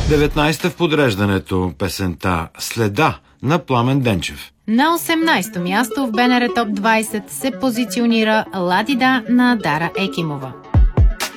19-та в подреждането песента "Следа" на Пламен Денчев. На 18-то място в БНР Топ 20 се позиционира "Ладида" на Дара Екимова.